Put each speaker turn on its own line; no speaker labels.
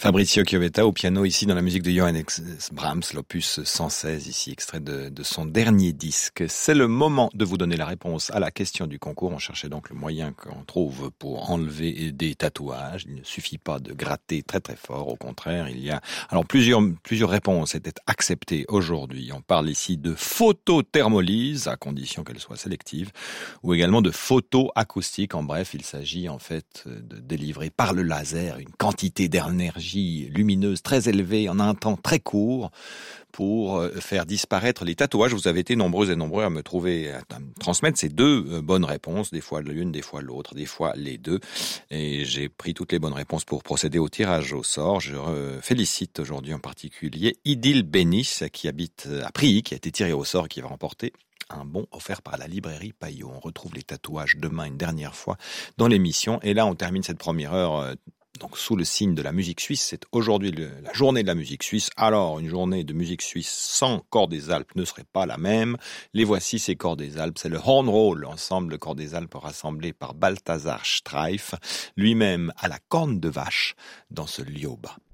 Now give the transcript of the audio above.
Fabrizio Chiovetta au piano ici dans la musique de Johannes Brahms, l'opus 116 ici, extrait de son dernier disque. C'est le moment de vous donner la réponse à la question du concours. On cherchait donc le moyen qu'on trouve pour enlever des tatouages. Il ne suffit pas de gratter très très fort, au contraire, il y a alors plusieurs réponses étaient acceptées aujourd'hui. On parle ici de photothermolyse, à condition qu'elle soit sélective, ou également de photoacoustique. En bref, il s'agit en fait de délivrer par le laser une quantité d'énergie lumineuse très élevée en un temps très court pour faire disparaître les tatouages. Vous avez été nombreux et nombreux à me transmettre ces deux bonnes réponses, des fois l'une, des fois l'autre, des fois les deux. Et j'ai pris toutes les bonnes réponses pour procéder au tirage au sort. Je félicite aujourd'hui en particulier Idil Bénis qui habite à Prilly, qui a été tiré au sort et qui va remporter un bon offert par la librairie Payot. On retrouve les tatouages demain une dernière fois dans l'émission. Et là, on termine cette première heure donc sous le signe de la musique suisse. C'est aujourd'hui la journée de la musique suisse. Alors, une journée de musique suisse sans Chœur des Alpes ne serait pas la même. Les voici, ces Chœurs des Alpes. C'est le Hornroll, ensemble Chœur des Alpes rassemblé par Balthazar Streif, lui-même à la corne de vache dans ce Lioba.